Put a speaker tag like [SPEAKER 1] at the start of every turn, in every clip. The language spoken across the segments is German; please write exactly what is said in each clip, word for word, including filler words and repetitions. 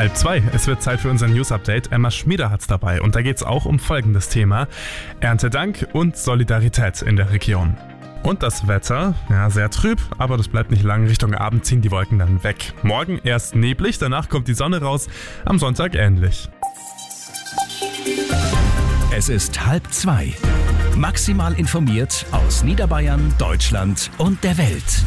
[SPEAKER 1] Halb zwei. Es wird Zeit für unser News-Update. Emma Schmieder hat's dabei und da geht's auch um folgendes Thema: Erntedank und Solidarität in der Region. Und das Wetter, ja, sehr trüb, aber das bleibt nicht lang. Richtung Abend ziehen die Wolken dann weg. Morgen erst neblig, danach kommt die Sonne raus, am Sonntag ähnlich.
[SPEAKER 2] Es ist halb zwei. Maximal informiert aus Niederbayern, Deutschland und der Welt.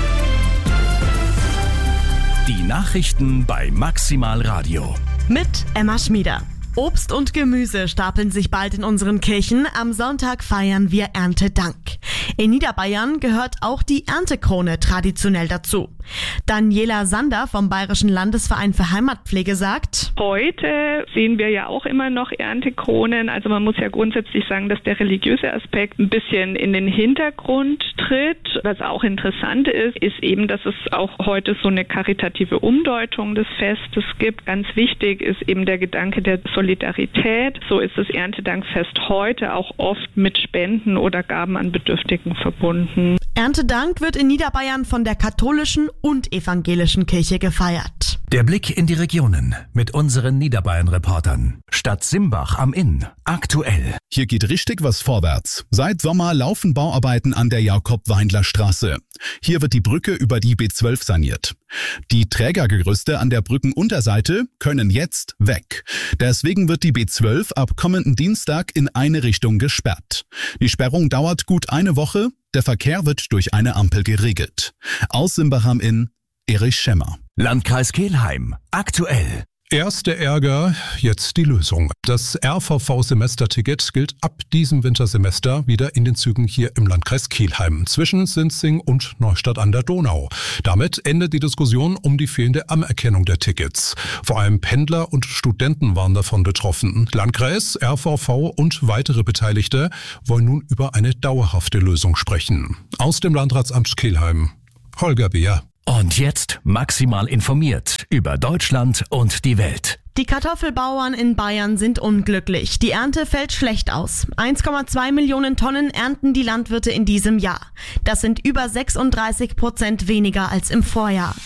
[SPEAKER 2] Die Nachrichten bei Maximal Radio.
[SPEAKER 3] Mit Emma Schmieder. Obst und Gemüse stapeln sich bald in unseren Kirchen. Am Sonntag feiern wir Erntedank. In Niederbayern gehört auch die Erntekrone traditionell dazu. Daniela Sander vom Bayerischen Landesverein für Heimatpflege sagt:
[SPEAKER 4] Heute sehen wir ja auch immer noch Erntekronen. Also man muss ja grundsätzlich sagen, dass der religiöse Aspekt ein bisschen in den Hintergrund tritt. Was auch interessant ist, ist eben, dass es auch heute so eine karitative Umdeutung des Festes gibt. Ganz wichtig ist eben der Gedanke der Solidarität. So ist das Erntedankfest heute auch oft mit Spenden oder Gaben an Bedürftigen verbunden.
[SPEAKER 3] Erntedank wird in Niederbayern von der katholischen und evangelischen Kirche gefeiert.
[SPEAKER 2] Der Blick in die Regionen mit unseren Niederbayern-Reportern. Stadt Simbach am Inn. Aktuell.
[SPEAKER 5] Hier geht richtig was vorwärts. Seit Sommer laufen Bauarbeiten an der Jakob-Weindler-Straße. Hier wird die Brücke über die B zwölf saniert. Die Trägergerüste an der Brückenunterseite können jetzt weg. Deswegen wird die B zwölf ab kommenden Dienstag in eine Richtung gesperrt. Die Sperrung dauert gut eine Woche. Der Verkehr wird durch eine Ampel geregelt. Aus Simbach am Inn, Erich Schemmer.
[SPEAKER 2] Landkreis Kelheim. Aktuell.
[SPEAKER 6] Erst der Ärger, jetzt die Lösung. Das R V V-Semesterticket gilt ab diesem Wintersemester wieder in den Zügen hier im Landkreis Kelheim zwischen Sinzing und Neustadt an der Donau. Damit endet die Diskussion um die fehlende Anerkennung der Tickets. Vor allem Pendler und Studenten waren davon betroffen. Landkreis, R V V und weitere Beteiligte wollen nun über eine dauerhafte Lösung sprechen. Aus dem Landratsamt Kelheim, Holger Beer.
[SPEAKER 2] Und jetzt maximal informiert über Deutschland und die Welt.
[SPEAKER 3] Die Kartoffelbauern in Bayern sind unglücklich. Die Ernte fällt schlecht aus. eins Komma zwei Millionen Tonnen ernten die Landwirte in diesem Jahr. Das sind über sechsunddreißig Prozent weniger als im Vorjahr.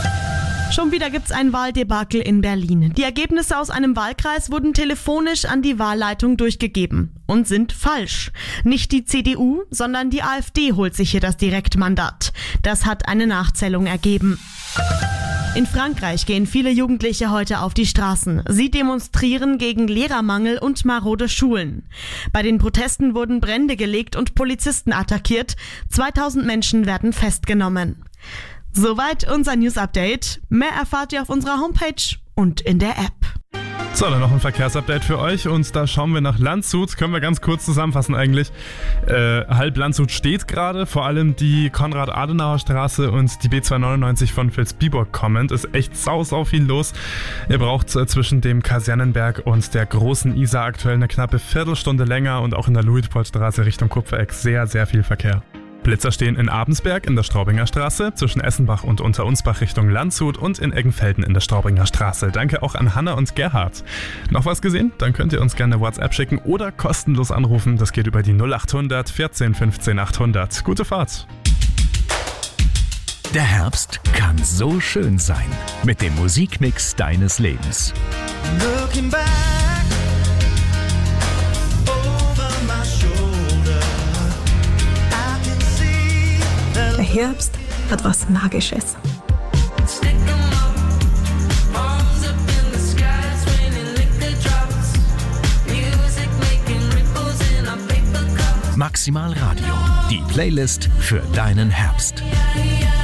[SPEAKER 3] Schon wieder gibt's ein Wahldebakel in Berlin. Die Ergebnisse aus einem Wahlkreis wurden telefonisch an die Wahlleitung durchgegeben und sind falsch. Nicht die C D U, sondern die AfD holt sich hier das Direktmandat. Das hat eine Nachzählung ergeben. In Frankreich gehen viele Jugendliche heute auf die Straßen. Sie demonstrieren gegen Lehrermangel und marode Schulen. Bei den Protesten wurden Brände gelegt und Polizisten attackiert. zweitausend Menschen werden festgenommen. Soweit unser News-Update. Mehr erfahrt ihr auf unserer Homepage und in der App.
[SPEAKER 1] So, dann noch ein Verkehrsupdate für euch und da schauen wir nach Landshut. Können wir ganz kurz zusammenfassen eigentlich. Äh, halb Landshut steht gerade, vor allem die Konrad-Adenauer-Straße und die B zweihundertneunundneunzig von Vilsbiburg kommend. Ist echt sau, sau viel los. Ihr braucht äh, zwischen dem Kasernenberg und der großen Isar aktuell eine knappe Viertelstunde länger und auch in der Luitpoldstraße Richtung Kupfereck sehr, sehr viel Verkehr. Blitzer stehen in Abensberg in der Straubinger Straße, zwischen Essenbach und Unterunsbach Richtung Landshut und in Eggenfelden in der Straubinger Straße. Danke auch an Hanna und Gerhard. Noch was gesehen? Dann könnt ihr uns gerne WhatsApp schicken oder kostenlos anrufen. Das geht über die null achthundert vierzehn fünfzehn achthundert. Gute Fahrt!
[SPEAKER 2] Der Herbst kann so schön sein. Mit dem Musikmix deines Lebens.
[SPEAKER 7] Looking back.
[SPEAKER 8] Der Herbst hat was Magisches.
[SPEAKER 2] Maximal Radio, die Playlist für deinen Herbst.